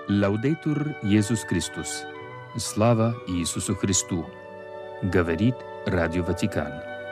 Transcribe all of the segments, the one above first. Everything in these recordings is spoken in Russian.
Лаудейтур Иисус Христос. Слава Иисусу Христу. Говорит Радио Ватикан.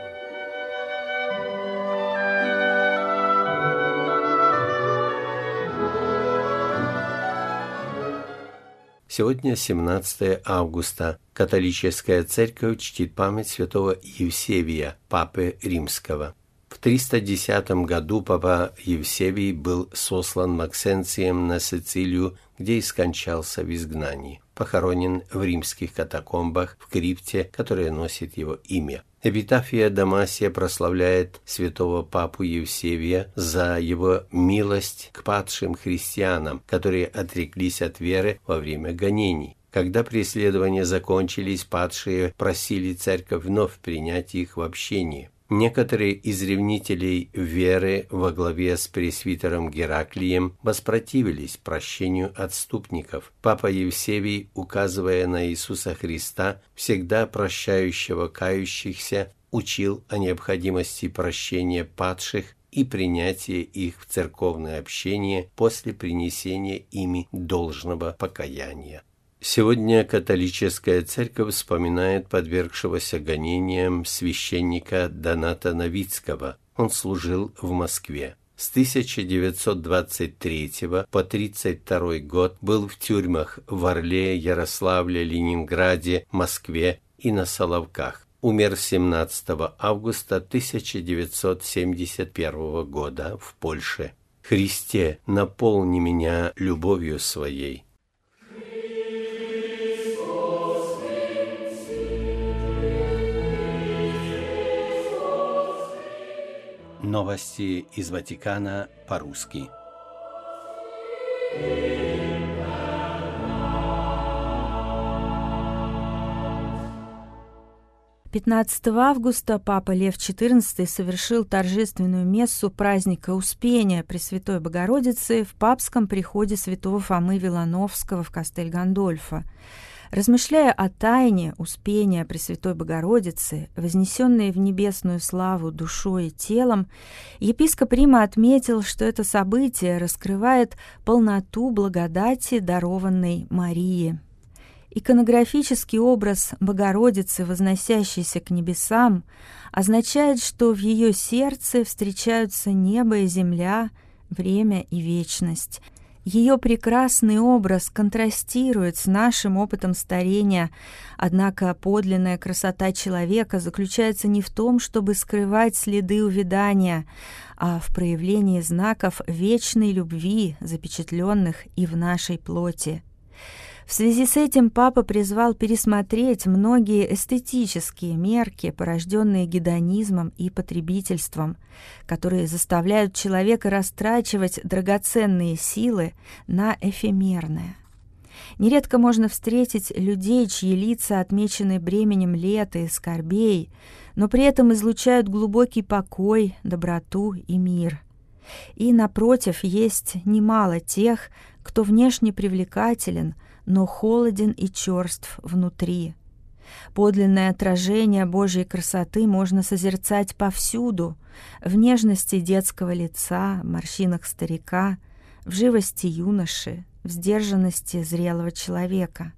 Сегодня 17 августа. Католическая церковь чтит память святого Евсевия, папы римского. В 310 году папа Евсевий был сослан Максенцием на Сицилию, где и скончался в изгнании. Похоронен в римских катакомбах в крипте, которая носит его имя. Эпитафия Дамасия прославляет святого папу Евсевия за его милость к падшим христианам, которые отреклись от веры во время гонений. Когда преследования закончились, падшие просили церковь вновь принять их в общение. Некоторые из ревнителей веры во главе с пресвитером Гераклием воспротивились прощению отступников. Папа Евсевий, указывая на Иисуса Христа, всегда прощающего кающихся, учил о необходимости прощения падших и принятия их в церковное общение после принесения ими должного покаяния. Сегодня католическая церковь вспоминает подвергшегося гонениям священника Доната Новицкого. Он служил в Москве. С 1923 по 1932 год был в тюрьмах в Орле, Ярославле, Ленинграде, Москве и на Соловках. Умер 17 августа 1971 года в Польше. «Христе, наполни меня любовью своей». Новости из Ватикана по-русски. «15 августа папа Лев XIV совершил торжественную мессу праздника Успения Пресвятой Богородицы в папском приходе святого Фомы Вилановского в Кастель-Гандольфо. Размышляя о тайне Успения Пресвятой Богородицы, вознесенной в небесную славу душой и телом, епископ Рима отметил, что это событие раскрывает полноту благодати, дарованной Марии. Иконографический образ Богородицы, возносящейся к небесам, означает, что в ее сердце встречаются небо и земля, время и вечность. Ее прекрасный образ контрастирует с нашим опытом старения, однако подлинная красота человека заключается не в том, чтобы скрывать следы увядания, а в проявлении знаков вечной любви, запечатленных и в нашей плоти. В связи с этим папа призвал пересмотреть многие эстетические мерки, порожденные гедонизмом и потребительством, которые заставляют человека растрачивать драгоценные силы на эфемерное. Нередко можно встретить людей, чьи лица отмечены бременем лета и скорбей, но при этом излучают глубокий покой, доброту и мир. И, напротив, есть немало тех, кто внешне привлекателен, но холоден и черств внутри. Подлинное отражение Божьей красоты можно созерцать повсюду: в нежности детского лица, в морщинах старика, в живости юноши, в сдержанности зрелого человека.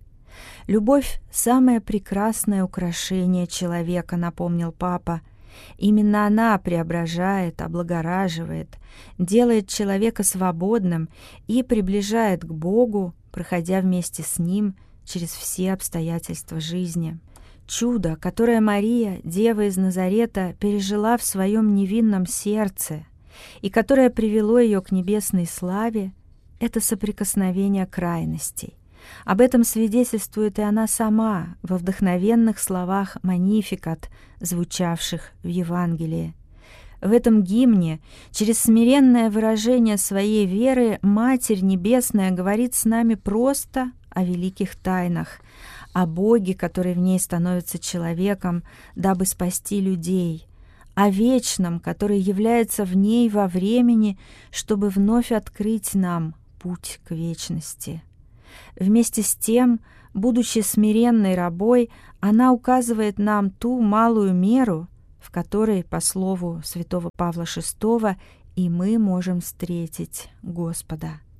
«Любовь — самое прекрасное украшение человека», — напомнил папа. Именно она преображает, облагораживает, делает человека свободным и приближает к Богу, проходя вместе с Ним через все обстоятельства жизни. Чудо, которое Мария, Дева из Назарета, пережила в своем невинном сердце и которое привело ее к небесной славе, это соприкосновение крайностей. Об этом свидетельствует и она сама во вдохновенных словах «Магнификат», звучавших в Евангелии. В этом гимне, через смиренное выражение своей веры, Матерь Небесная говорит с нами просто о великих тайнах, о Боге, который в ней становится человеком, дабы спасти людей, о Вечном, который является в ней во времени, чтобы вновь открыть нам путь к вечности. Вместе с тем, будучи смиренной рабой, она указывает нам ту малую меру, в которой, по слову святого Павла VI, и мы можем встретить Господа.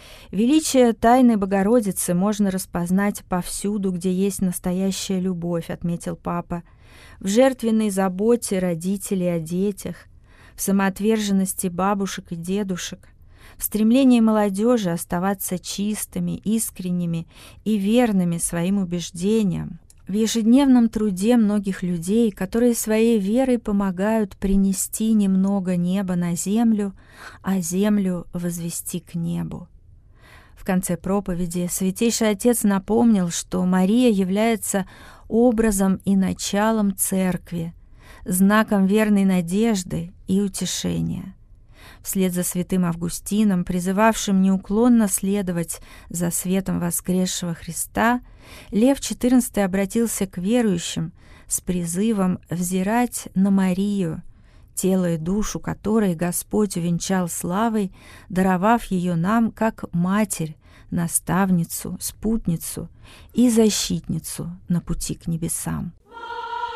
Величие тайны Богородицы можно распознать повсюду, где есть настоящая любовь, отметил папа, в жертвенной заботе родителей о детях, в самоотверженности бабушек и дедушек, в стремлении молодежи оставаться чистыми, искренними и верными своим убеждениям, в ежедневном труде многих людей, которые своей верой помогают принести немного неба на землю, а землю возвести к небу. В конце проповеди Святейший Отец напомнил, что Мария является образом и началом Церкви, знаком верной надежды и утешения. Вслед за святым Августином, призывавшим неуклонно следовать за светом воскресшего Христа, Лев XIV обратился к верующим с призывом взирать на Марию, тело и душу которой Господь увенчал славой, даровав ее нам как Матерь, наставницу, спутницу и защитницу на пути к небесам.